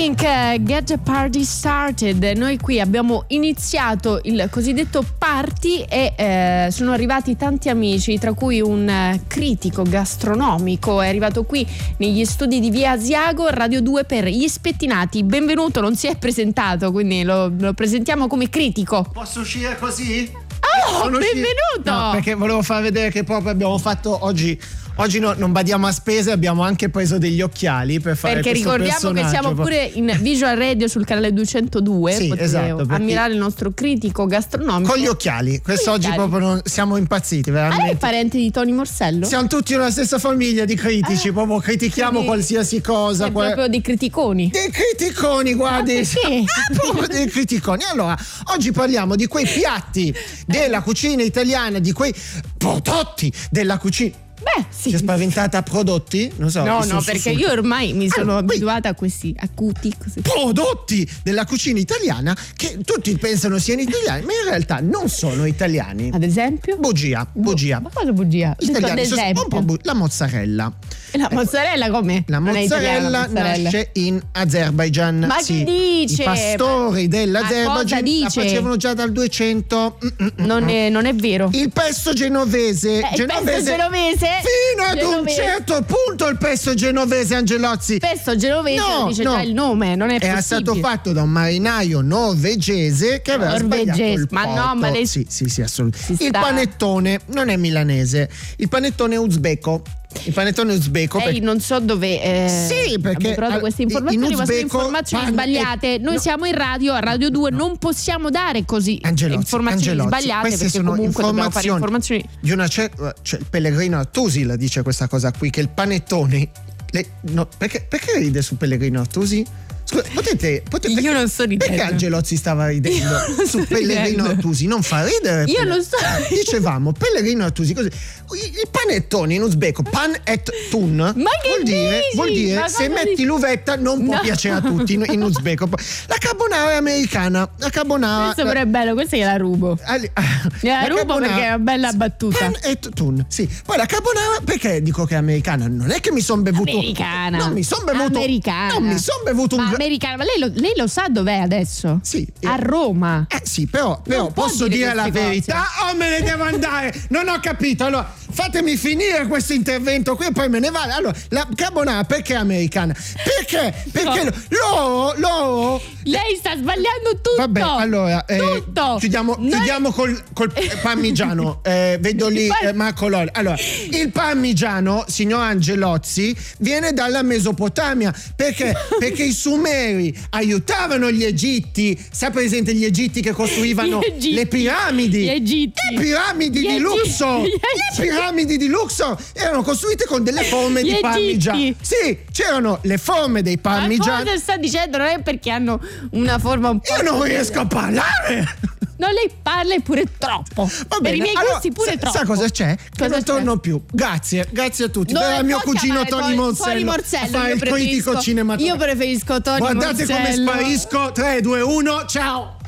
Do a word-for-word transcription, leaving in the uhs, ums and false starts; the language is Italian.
Pink, Get the Party Started. Noi qui abbiamo iniziato il cosiddetto party e eh, sono arrivati tanti amici, tra cui un eh, critico gastronomico è arrivato qui negli studi di Via Asiago, Radio due per Gli Spettinati. Benvenuto, non si è presentato, quindi lo, lo presentiamo come critico. Posso uscire così? Oh, benvenuto! No, perché volevo far vedere che proprio abbiamo fatto oggi. Oggi no, non badiamo a spese, abbiamo anche preso degli occhiali per fare perché questo ricordiamo che siamo pure in Visual Radio sul canale duecentodue. Sì, potete esatto, ammirare il nostro critico gastronomico con gli occhiali. Questo oggi occhiali. proprio non, siamo impazziti veramente. Ah, lei è parente di Tony Morsello? Siamo tutti una stessa famiglia di critici, ah, proprio critichiamo quindi qualsiasi cosa. È qual... proprio dei criticoni. Dei criticoni, guardi. Ah, perché? Ah, proprio dei criticoni. Allora, oggi parliamo di quei piatti della cucina italiana, di quei prodotti della cucina. Beh, sì. Si è spaventata a prodotti? Non so. No, no, su, perché su, io ormai mi sono allora, abituata a questi acuti così. Prodotti della cucina italiana che tutti pensano siano italiani, ma in realtà non sono italiani. Ad esempio? Bugia, bugia. Ma cosa bugia? Italiani, ad esempio. un po' bu- la mozzarella. E la mozzarella com'è? La Non è mozzarella, italiana, la mozzarella nasce in Azerbaijan. Ma sì. che dice? I pastori dell'Azerbaijan la facevano già dal duecento. Non è, non è vero. Il pesto genovese. Eh, genovese il pesto genovese. Fino ad genovese. un certo punto il pesto genovese, Angelozzi. Pesto genovese no, dice no. già il nome, non è Era possibile. stato fatto da un marinaio norvegese che aveva sbagliato il ma porto. no, ma lei... Sì, sì, sì, assolutamente. Il sta... panettone non è milanese, il panettone è uzbeko. Il panettone uzbeko. Lei perché... non so dove eh, sì, perché abbiamo trovato queste informazioni, in ma sono uzbeko informazioni pan... sbagliate. Noi no. siamo in radio, a Radio due, no. non possiamo dare così Angelozzi, informazioni Angelozzi, sbagliate queste perché sono comunque dobbiamo fare informazioni informazioni di una certa, cioè, il Pellegrino Artusi la dice questa cosa qui, che il panettone le... no, perché, perché ride su Pellegrino Artusi? Scusa, potete, potete io perché, non sto ridendo. Perché Angelozzi stava ridendo su Pellegrino Artusi? Non fa ridere. Io non sto Dicevamo Pellegrino Artusi così. Il panettone in uzbeko, pan et tun, ma che vuol dire, dici? vuol dire se metti dici? l'uvetta non può no. piacere a tutti in, in uzbeko. La carbonara è americana. La carbonara. Questo però è bello, questa gliela rubo. Ali, gliela rubo carbonara, perché è una bella battuta. Pan et tun, sì. Poi la carbonara, perché dico che è americana? Non è che mi son bevuto. Americana. Non mi son bevuto. Americana. Non mi son bevuto ma un. Americana, ma lei lo, lei lo sa dov'è adesso? Sì. A Roma. Eh sì, però, però posso dire, dire la verità o oh, me ne devo andare? Non ho capito. Allora, fatemi finire questo intervento qui e poi me ne vado. Allora, la carbonara perché è americana? Perché? Perché no. loro, loro. Lei sta sbagliando tutto. Vabbè, allora eh, tutto. chiudiamo, Noi... chiudiamo col, col parmigiano. eh, vedo lì eh, Marco Lolli. Allora, il parmigiano, signor Angelozzi, viene dalla Mesopotamia. Perché? Perché i Sumeri aiutavano gli Egitti. Sa presente gli Egitti che costruivano le piramidi? Gli Egitti. Le piramidi gli di Luxor. Le piramidi di Luxor erano costruite con delle forme gli di parmigiano. Egitti. Sì, c'erano le forme dei parmigiani. Ma cosa sta dicendo? Non è perché hanno una forma un po'. Io non riesco a parlare. No, lei parla pure troppo. Va bene. Per i miei allora, gusti pure sa, troppo. Sa cosa c'è? Che cosa non c'è? torno più. Grazie, grazie a tutti. Non per mio cugino Tony Morsello, Tony Morsello a fare il critico cinematografico. Io preferisco Tony Guardate Morsello. come sparisco. tre, due, uno, ciao.